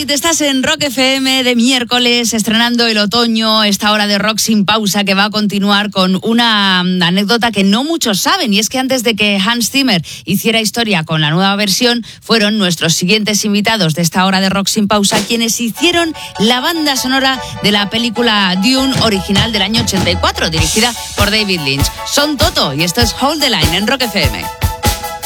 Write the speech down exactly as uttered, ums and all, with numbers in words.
Night, estás en Rock F M de miércoles, estrenando el otoño, esta hora de rock sin pausa que va a continuar con una anécdota que no muchos saben, y es que antes de que Hans Zimmer hiciera historia con la nueva versión, fueron nuestros siguientes invitados de esta hora de rock sin pausa quienes hicieron la banda sonora de la película Dune original del año ochenta y cuatro, dirigida por David Lynch. Son Toto y esto es Hold the Line en Rock F M.